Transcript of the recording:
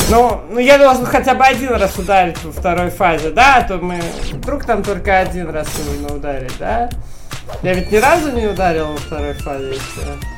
Ну, я должен хотя бы один раз ударить во второй фазе, да? А то мы вдруг там только один раз нужно ударить, да? Я ведь ни разу не ударил во второй фазе еще.